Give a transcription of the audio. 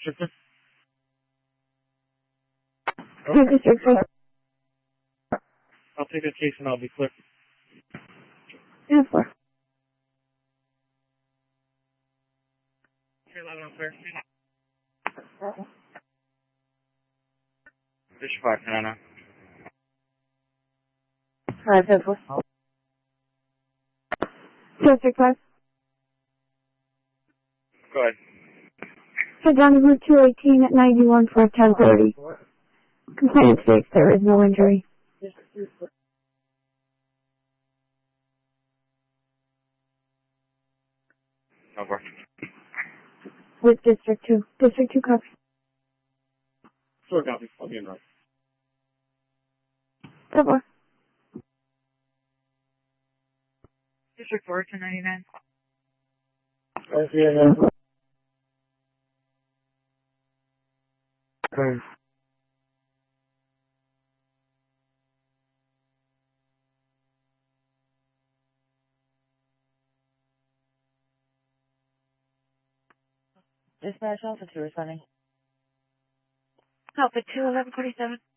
District. District 4. I'll take a case and I'll be clear. Yeah, 4. Here, 11 on clear. District 5, Canada. 5, 10, 4. District 5. Go ahead. Head down to Route 218 at 91 for 10:30. Complainant states there is no injury. Over. With District 2. District 2 copy. Sure, copy. I'll be in right. Over. District 4, 299. Okay. Dispatch Alpha 2 responding. Alpha 2, 1147.